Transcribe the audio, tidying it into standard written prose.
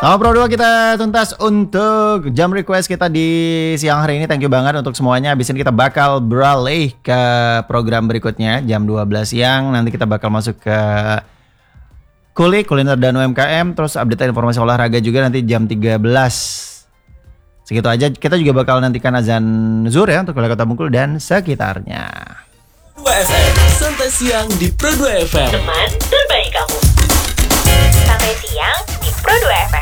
Sama Pro 2 kita tuntas untuk jam request kita di siang hari ini. Thank you banget untuk semuanya. Abis ini kita bakal beralih ke program berikutnya jam 12 siang. Nanti kita bakal masuk ke kuliner dan UMKM. Terus update informasi olahraga juga nanti jam 13. Segitu aja. Kita juga bakal nantikan azan zuhur ya untuk wilayah Kota Bengkulu dan sekitarnya. 2 FM, santai siang di Pro 2 FM. Teman terbaik kamu. Sampai siang di Pro 2 FM.